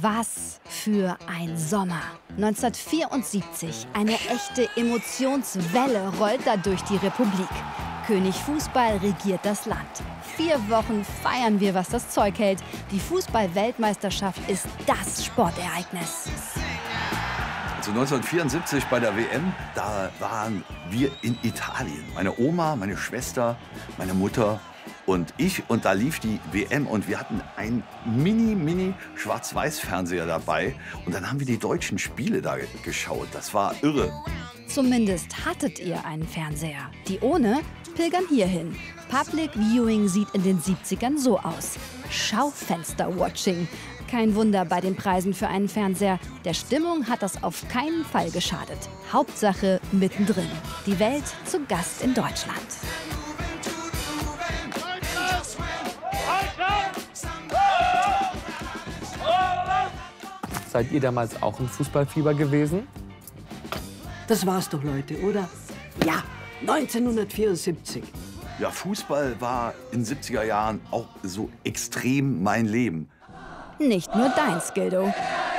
Was für ein Sommer. 1974, eine echte Emotionswelle rollt da durch die Republik. König Fußball regiert das Land. 4 Wochen feiern wir, was das Zeug hält. Die Fußball-Weltmeisterschaft ist das Sportereignis. Also 1974 bei der WM, da waren wir in Italien. Meine Oma, meine Schwester, meine Mutter und ich. Und da lief die WM und wir hatten einen mini Schwarz-Weiß-Fernseher dabei. Und dann haben wir die deutschen Spiele da geschaut. Das war irre. Zumindest hattet ihr einen Fernseher. Die ohne pilgern hierhin. Public Viewing sieht in den 70ern so aus. Schaufenster-Watching. Kein Wunder bei den Preisen für einen Fernseher. Der Stimmung hat das auf keinen Fall geschadet. Hauptsache mittendrin. Die Welt zu Gast in Deutschland. Seid ihr damals auch im Fußballfieber gewesen? Das war's doch, Leute, oder? Ja, 1974. Ja, Fußball war in den 70er Jahren auch so extrem mein Leben. Nicht nur deins, Gildo.